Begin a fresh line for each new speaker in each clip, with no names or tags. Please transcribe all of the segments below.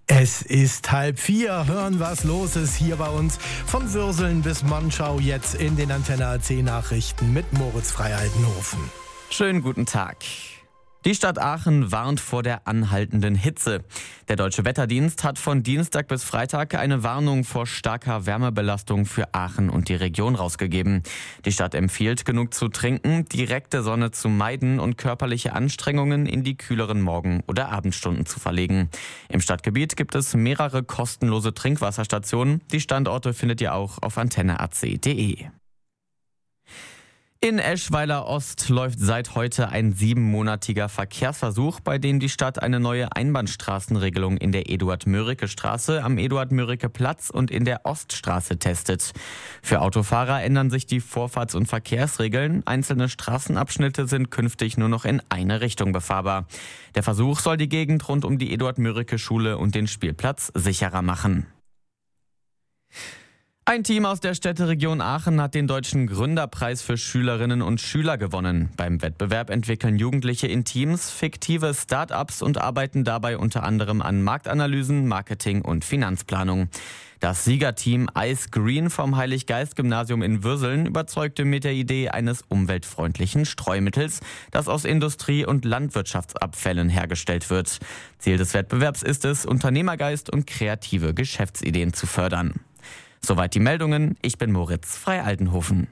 Es ist 3:30. Hören, was los ist hier bei uns. Von Würseln bis Monschau jetzt in den Antenne AC Nachrichten mit Moritz Freialtenhofen.
Schönen guten Tag. Die Stadt Aachen warnt vor der anhaltenden Hitze. Der Deutsche Wetterdienst hat von Dienstag bis Freitag eine Warnung vor starker Wärmebelastung für Aachen und die Region rausgegeben. Die Stadt empfiehlt, genug zu trinken, direkte Sonne zu meiden und körperliche Anstrengungen in die kühleren Morgen- oder Abendstunden zu verlegen. Im Stadtgebiet gibt es mehrere kostenlose Trinkwasserstationen. Die Standorte findet ihr auch auf antenneac.de. In Eschweiler Ost läuft seit heute ein 7-monatiger Verkehrsversuch, bei dem die Stadt eine neue Einbahnstraßenregelung in der Eduard-Mörike-Straße, am Eduard-Mörike-Platz und in der Oststraße testet. Für Autofahrer ändern sich die Vorfahrts- und Verkehrsregeln. Einzelne Straßenabschnitte sind künftig nur noch in eine Richtung befahrbar. Der Versuch soll die Gegend rund um die Eduard-Mörike-Schule und den Spielplatz sicherer machen. Ein Team aus der Städteregion Aachen hat den Deutschen Gründerpreis für Schülerinnen und Schüler gewonnen. Beim Wettbewerb entwickeln Jugendliche in Teams fiktive Start-ups und arbeiten dabei unter anderem an Marktanalysen, Marketing und Finanzplanung. Das Siegerteam Ice Green vom Heilig-Geist-Gymnasium in Würseln überzeugte mit der Idee eines umweltfreundlichen Streumuntels, das aus Industrie- und Landwirtschaftsabfällen hergestellt wird. Ziel des Wettbewerbs ist es, Unternehmergeist und kreative Geschäftsideen zu fördern. Soweit die Meldungen. Ich bin Moritz Freialtenhofen.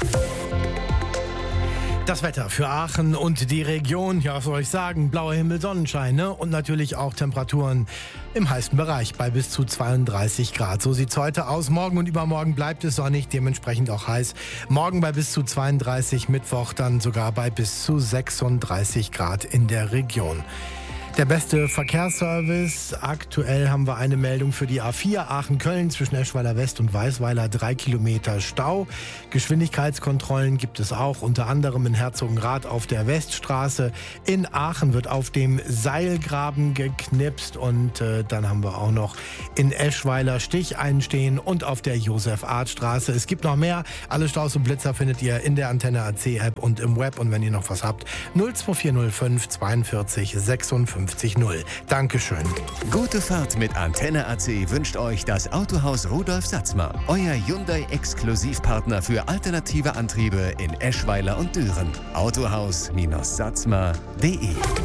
Das Wetter für Aachen und die Region, ja, was soll ich sagen, blauer Himmel, Sonnenschein, ne? Und natürlich auch Temperaturen im heißen Bereich bei bis zu 32 Grad. So sieht's heute aus. Morgen und übermorgen bleibt es sonnig, dementsprechend auch heiß. Morgen bei bis zu 32, Mittwoch dann sogar bei bis zu 36 Grad in der Region. Der beste Verkehrsservice. Aktuell haben wir eine Meldung für die A4 Aachen-Köln zwischen Eschweiler West und Weißweiler. 3 Kilometer Stau. Geschwindigkeitskontrollen gibt es auch, unter anderem in Herzogenrath auf der Weststraße. In Aachen wird auf dem Seilgraben geknipst. Und dann haben wir auch noch in Eschweiler Sticheinstehen und auf der Josef-Art-Straße. Es gibt noch mehr. Alle Staus und Blitzer findet ihr in der Antenne AC-App und im Web. Und wenn ihr noch was habt, 02405 42 56 0. Dankeschön.
Gute Fahrt mit Antenne AC wünscht euch das Autohaus Rudolf Satzmer. Euer Hyundai-Exklusivpartner für alternative Antriebe in Eschweiler und Düren. Autohaus-satzmer.de